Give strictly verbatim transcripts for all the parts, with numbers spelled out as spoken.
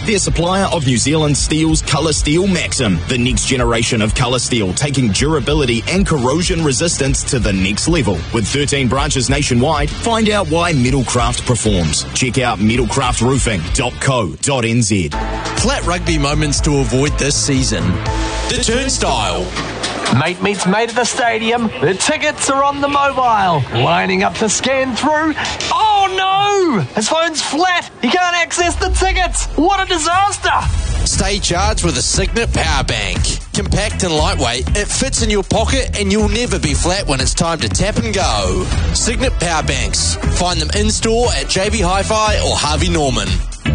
They're supplier of New Zealand Steel's Colour Steel Maxim, the next generation of colour steel, taking durability and corrosion resistance to the next level. With thirteen branches nationwide, find out why Metalcraft performs. Check out metalcraft roofing dot co dot n z. Flat rugby moments to avoid this season. The Turnstile. Mate meets mate at the stadium. The tickets are on the mobile. Lining up to scan through. Oh no! His phone's flat. He can't access the tickets. What a disaster! Stay charged with a Signet Power Bank. Compact and lightweight, it fits in your pocket and you'll never be flat when it's time to tap and go. Signet Power Banks. Find them in-store at J B Hi-Fi or Harvey Norman.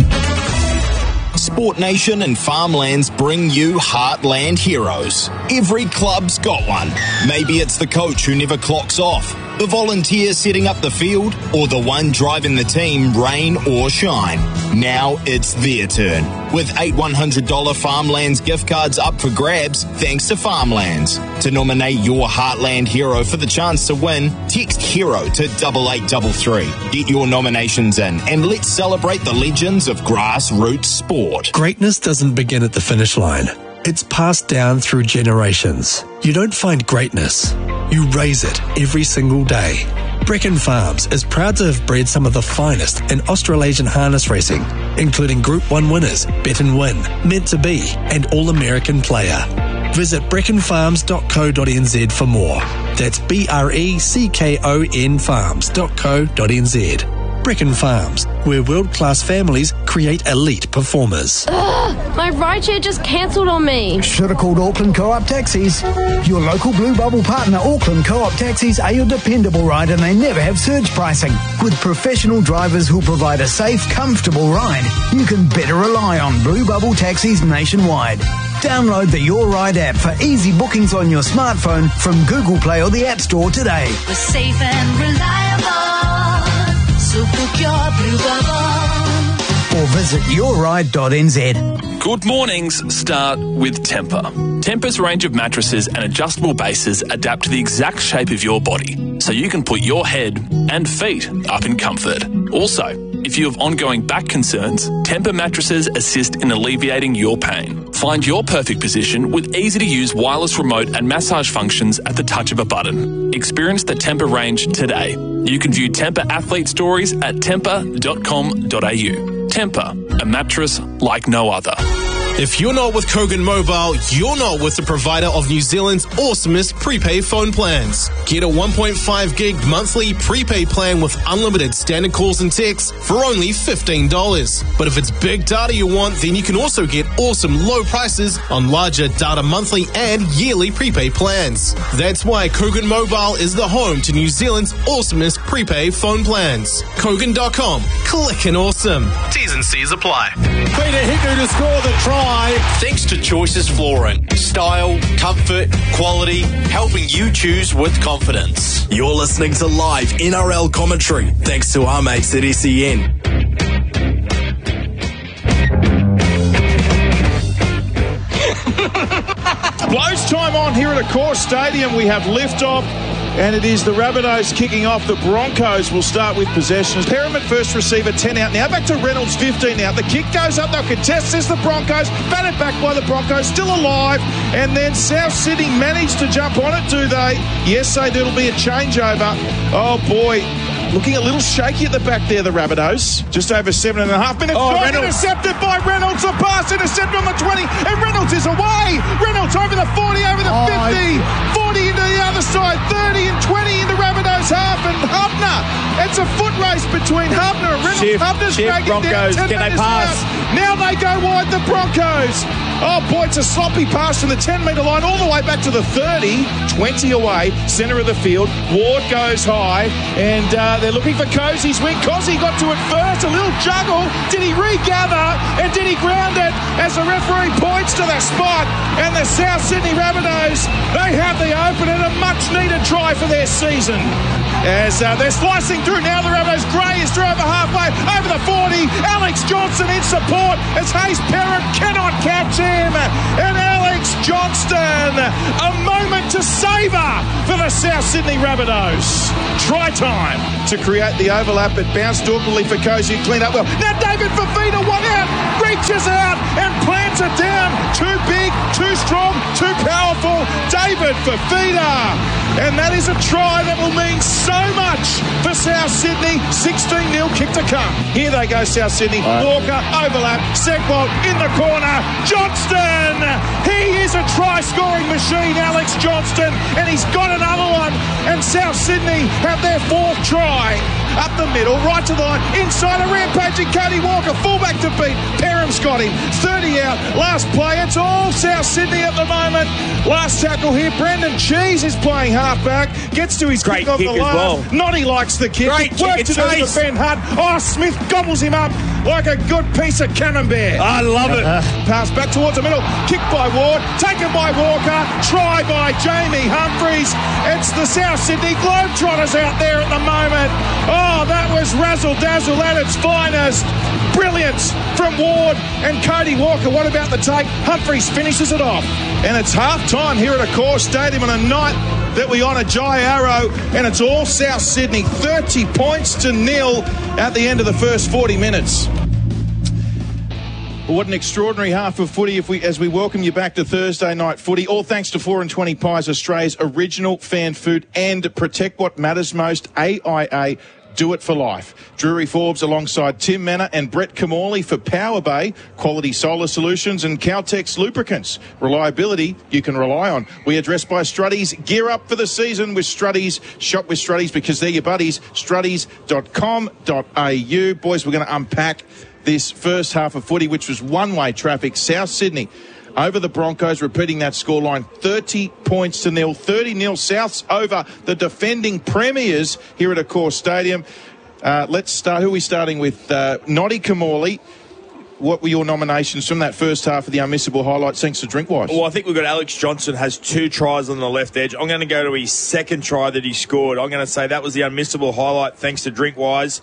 Sport Nation and Farmlands bring you Heartland Heroes. Every club's got one. Maybe it's the coach who never clocks off, the volunteer setting up the field, or the one driving the team rain or shine. Now it's their turn. With eight one hundred dollars Farmlands gift cards up for grabs thanks to Farmlands. To nominate your Heartland hero for the chance to win, text HERO to double eight double three. Get your nominations in and let's celebrate the legends of grassroots sport. Greatness doesn't begin at the finish line. It's passed down through generations. You don't find greatness. You raise it every single day. Brecon Farms is proud to have bred some of the finest in Australasian harness racing, including Group one winners, Bet and Win, Meant to Be, and All-American Player. Visit brecon farms dot co dot n z for more. That's B R E C K O N farms dot co dot n z. Brecon Farms, where world-class families create elite performers. Ugh, my rideshare just cancelled on me. Should have called Auckland Co-op Taxis. Your local Blue Bubble partner, Auckland Co-op Taxis, are your dependable ride and they never have surge pricing. With professional drivers who provide a safe, comfortable ride, you can better rely on Blue Bubble Taxis nationwide. Download the Your Ride app for easy bookings on your smartphone from Google Play or the App Store today. We're safe and reliable, so book your Blue Bubble. Or visit your ride dot n z. Good mornings start with Tempur. Tempur's range of mattresses and adjustable bases adapt to the exact shape of your body, so you can put your head and feet up in comfort. Also, if you have ongoing back concerns, Tempur mattresses assist in alleviating your pain. Find your perfect position with easy-to-use wireless remote and massage functions at the touch of a button. Experience the Tempur range today. You can view Tempur athlete stories at tempur dot com dot a u. Tempur, a mattress like no other. If you're not with Kogan Mobile, you're not with the provider of New Zealand's awesomest prepaid phone plans. Get a one point five gig monthly prepaid plan with unlimited standard calls and texts for only fifteen dollars. But if it's big data you want, then you can also get awesome low prices on larger data monthly and yearly prepaid plans. That's why Kogan Mobile is the home to New Zealand's awesomest prepaid phone plans. Kogan dot com. Click and awesome. T's and C's apply. Peter Hiku to score the try. Thanks to Choices Flooring. Style, comfort, quality, helping you choose with confidence. You're listening to live N R L commentary, thanks to our mates at S E N. Blows time on here at Accor Stadium. We have liftoff, and it is the Rabbitohs kicking off. The Broncos will start with possession. Perriman first receiver, ten out now. Back to Reynolds, fifteen out. The kick goes up. They'll contest this. The Broncos batted back by the Broncos, still alive. And then South Sydney managed to jump on it, do they? Yes, they do. It'll be a changeover. Oh, boy. Looking a little shaky at the back there, the Rabbitohs. Just over seven and a half minutes. Oh, Reynolds. Intercepted by Reynolds. A pass intercepted on the twenty. And Reynolds is away. Reynolds over the forty, over the oh, fifty. forty into the other side. thirty and twenty in the Rabbitohs half. And Hubner. It's a foot race between Hubner and Reynolds. Shift, Hubner's shift, dragging Broncos. down. Can they pass? Out. Now they go wide, the Broncos. Oh, boy, it's a sloppy pass from the ten-metre line all the way back to the thirty. twenty away, centre of the field. Ward goes high, and uh, they're looking for Cozy's wing. Cozy got to it first, a little juggle. Did he regather, and did he ground it as the referee points gets to the spot, and the South Sydney Rabbitohs, they have the open and a much-needed try for their season. As uh, they're slicing through now, the Rabbitohs. Gray is through over halfway, over the forty. Alex Johnson in support as Hayes Perrin cannot catch him. And Alex Johnston, a moment to savour for the South Sydney Rabbitohs. Try time to create the overlap. It bounced awkwardly for Cozy, clean up well. Now David Fafita, one out, reaches out and plants it down. Too big, too strong, too powerful. David Fafita. And that is a try that will mean so much for South Sydney. sixteen nil kick to come. Here they go, South Sydney. Right. Walker, overlap, Segwald in the corner. Johnston! He is a try-scoring machine, Alex Johnston. And he's got another one. And South Sydney have their fourth try. Up the middle, right to the line, inside a rampaging Cody Walker, fullback to beat. Perham's got him, thirty out, last play. It's all South Sydney at the moment. Last tackle here, Brendan Cheese is playing halfback, gets to his Great kick off kick the line. well. Noddy likes the kick. Great Work kick to do to Ben Hunt. Oh, Smith gobbles him up like a good piece of camembert. I love it. Uh, pass back towards the middle, kick by Ward, taken by Walker, try by Jamie Humphreys. It's the South Sydney Globetrotters out there at the moment. Oh, that was razzle-dazzle at its finest. Brilliance from Ward and Cody Walker. What about the take? Humphreys finishes it off. And it's half-time here at Accor Stadium on a night that we honour Jai Arrow, and it's all South Sydney. thirty points to nil at the end of the first forty minutes. Well, what an extraordinary half of footy if we, as we welcome you back to Thursday night footy. All thanks to four and twenty Pies, Australia's original fan food, and protect what matters most, A I A. Do it for life. Drury Forbes alongside Tim Manor and Brett Camorley for Power Bay, quality solar solutions, and Caltex lubricants. Reliability you can rely on. We address by Struddies. Gear up for the season with Struddies. Shop with Struddies because they're your buddies. Struddies dot com dot a u. Boys, we're going to unpack this first half of footy, which was one-way traffic. South Sydney over the Broncos, repeating that scoreline, thirty points to nil. thirty nil Souths over the defending premiers here at Accor Stadium. Uh, let's start. Who are we starting with? Uh, Noddy Camorley. What were your nominations from that first half of the unmissable highlights thanks to Drinkwise? Well, I think we've got Alex Johnson has two tries on the left edge. I'm going to go to his second try that he scored. I'm going to say that was the unmissable highlight thanks to Drinkwise.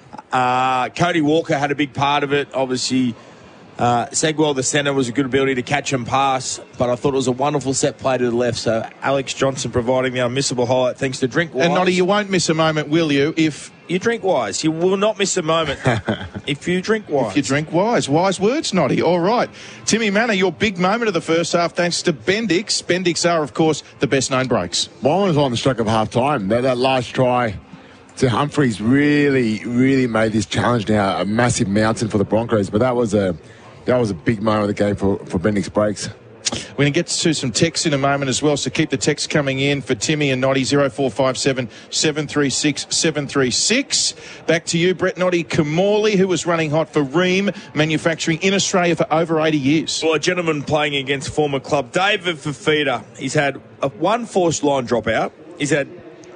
Uh, Cody Walker had a big part of it. Obviously, Uh, Segwell, the centre, was a good ability to catch and pass, but I thought it was a wonderful set play to the left. So Alex Johnson providing the unmissable highlight thanks to Drinkwise. And Noddy, you won't miss a moment, will you, if... You drink wise. You will not miss a moment if you drink wise. If you drink wise. Wise words, Noddy. All right. Timmy Manor, your big moment of the first half thanks to Bendix. Bendix are, of course, the best-known breaks. Mine was on the stroke of half-time. That, that last try to Humphreys really, really made this challenge now a massive mountain for the Broncos, but that was a... That was a big moment of the game for, for Bendix Breaks. We're going to get to some texts in a moment as well, so keep the texts coming in for Timmy and Noddy, zero four five seven, seven three six, seven three six. Back to you, Brett Noddy Camorley, who was running hot for Ream Manufacturing in Australia for over eighty years. Well, a gentleman playing against former club David Fafita. He's had a one forced line dropout. He's had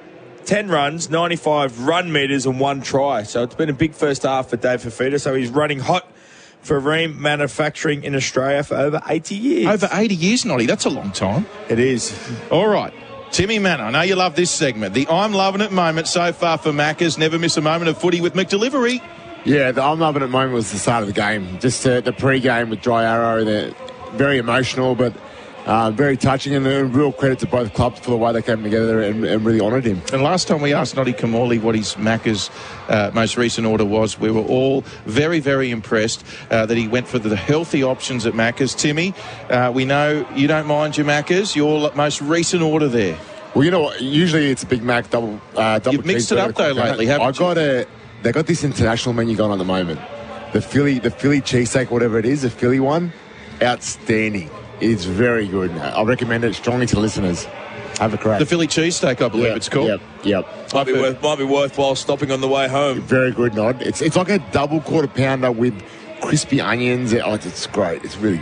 ten runs, ninety-five run metres and one try. So it's been a big first half for Dave Fafita. So he's running hot for Ream Manufacturing in Australia for over eighty years. Over eighty years, Noddy. That's a long time. It is. All right. Timmy Manor, I know you love this segment. The I'm loving it moment so far for Maccas. Never miss a moment of footy with McDelivery. Yeah, the I'm loving it moment was the start of the game. Just uh, the pre-game with Jai Arrow. They're very emotional, but uh, very touching, and a real credit to both clubs for the way they came together and, and really honoured him. And last time we asked Noddy Camorley what his Macca's uh, most recent order was, we were all very, very impressed uh, that he went for the healthy options at Macca's. Timmy, uh, we know you don't mind your Macca's. Your most recent order there. Well, you know what? Usually it's a Big Mac double uh, double. You've mixed it up though lately, haven't I you? got a. They got this international menu going on at the moment. The Philly, the Philly cheesesteak, whatever it is, the Philly one, outstanding. It's very good. I recommend it strongly to listeners. Have a crack. The Philly cheesesteak, I believe yep, it's called. Yep, yep. Might be, worth, might be worthwhile stopping on the way home. Very good, Nod. It's it's like a double quarter pounder with crispy onions. Oh, it's, it's great. It's really good.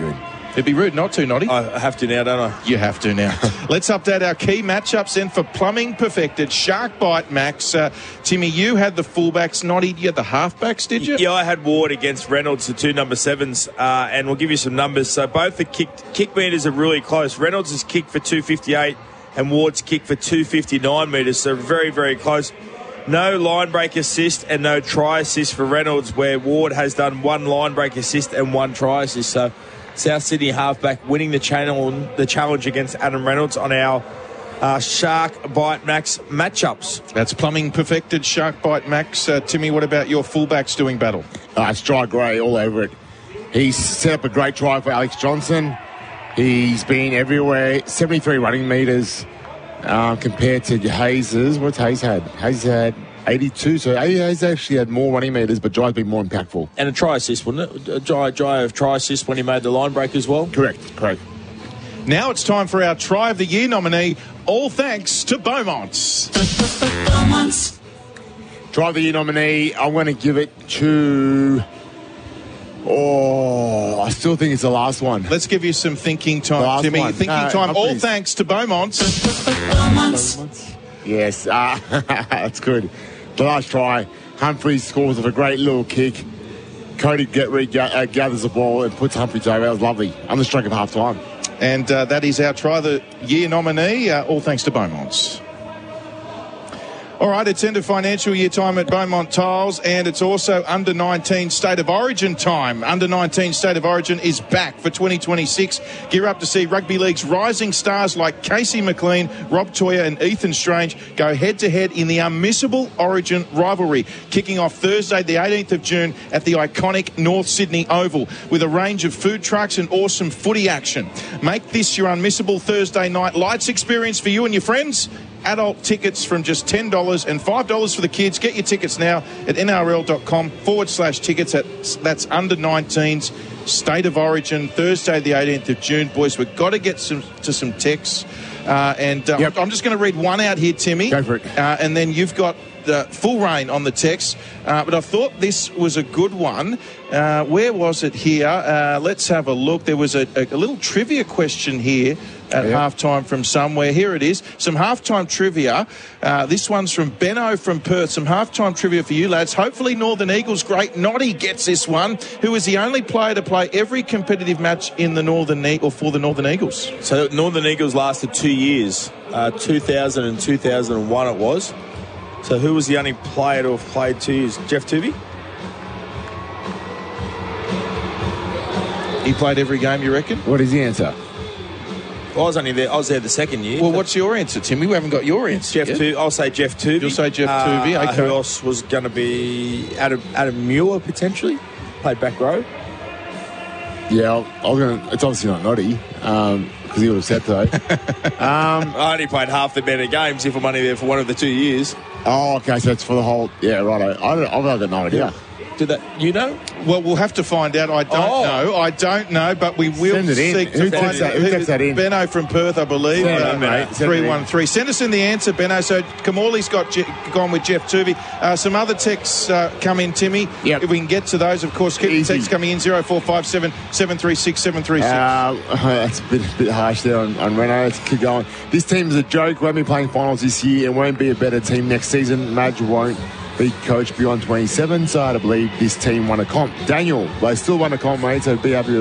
It'd be rude not to, Noddy. I have to now, don't I? You have to now. Let's update our key matchups then for Plumbing Perfected. Shark Bite Max. Uh, Timmy, you had the fullbacks. Noddy, you had the halfbacks, did you? Yeah, I had Ward against Reynolds, the two number sevens, uh, and we'll give you some numbers. So both the kick, kick meters are really close. Reynolds is kicked for two fifty-eight and Ward's kicked for two fifty-nine metres, so very, very close. No line break assist and no try assist for Reynolds, where Ward has done one line break assist and one try assist. So South Sydney halfback winning the channel, the challenge against Adam Reynolds on our uh, Shark Bite Max matchups. That's Plumbing Perfected, Shark Bite Max. Uh, Timmy, what about your fullbacks doing battle? Uh, Strike Gray all over it. He's set up a great try for Alex Johnson. He's been everywhere. seventy-three running metres uh, compared to Hayes'. What's Hayes had? Hayes had eighty-two, so Hayes actually had more running metres, but Jai's been more impactful. And a try assist, wasn't it? Jai, Jai of try assist when he made the line break as well? Correct, correct. Now it's time for our Try of the Year nominee, all thanks to Beaumont's. Beaumont's. Try of the Year nominee, I'm going to give it to... Oh, I still think it's the last one. Let's give you some thinking time, Timmy. One. Thinking No, time, all Humphreys. thanks to Beaumont's. Beaumont's. Yes, uh, that's good. The last try, Humphreys scores with a great little kick. Cody Getry uh, gathers the ball and puts Humphreys over. That was lovely. On the stroke of half time. And uh, that is our Try of the Year nominee, uh, all thanks to Beaumont's. All right, it's end of financial year time at Beaumont Tiles, and it's also under nineteen State of Origin time. under nineteen State of Origin is back for twenty twenty-six. Gear up to see Rugby League's rising stars like Casey McLean, Rob Toyer and Ethan Strange go head-to-head in the unmissable Origin rivalry, kicking off Thursday the eighteenth of June at the iconic North Sydney Oval with a range of food trucks and awesome footy action. Make this your unmissable Thursday night lights experience for you and your friends. Adult tickets from just ten dollars and five dollars for the kids. Get your tickets now at nrl.com forward slash tickets. That's under nineteens State of Origin, Thursday the eighteenth of June. Boys, we've got to get some to some texts. Uh, and uh, yep. I'm just going to read one out here, Timmy. Go for it. Uh, and then you've got the full reign on the text. Uh, but I thought this was a good one. Uh, where was it here? Uh, let's have a look. There was a, a, a little trivia question here at yep. halftime from somewhere. Here it is. Some halftime trivia. Uh, this one's from Benno from Perth. Some halftime trivia for you, lads. Hopefully Northern Eagles great Noddy gets this one, who is the only player to play every competitive match in the Northern e- or for the Northern Eagles. So Northern Eagles lasted two years, uh, two thousand and two thousand one it was. So who was the only player to have played two years? Jeff Tuvey? He played every game, you reckon? What is the answer? Well, I was only there. I was there the second year. Well, what's your answer, Timmy? We haven't got your answer. Jeff Tuvey. I'll say Jeff Tuvey. You'll say Jeff Tuvey. Uh, okay. Who else was going to be Adam Adam Muir potentially? Played back row. Yeah, I was going. It's obviously not Noddy because um, he would have said so. um, I only played half the amount of games if I'm only there for one of the two years. Oh, okay. So it's for the whole. Yeah, right. I don't. I've got no idea. Did that? You know? Well, we'll have to find out. I don't oh. know. I don't know, but we will Send it in. seek Who to find that, who takes that in? Benno from Perth, I believe. Send uh, it in, mate. three one three. Send us in the answer, Benno. So Kamali's got Je- gone with Jeff Tuvey. Uh, some other texts uh, come in, Timmy. Yep. If we can get to those, of course, keep Easy. the texts coming in. zero four five seven, seven three six, seven three six. Uh, that's a bit, bit harsh there on, on Renault. Let's keep going. This team's a joke. Won't be playing finals this year and won't be a better team next season. Madge won't be coached beyond twenty-seven, so I believe this team won a comp. Daniel, they still won a comp, mate, so be happy with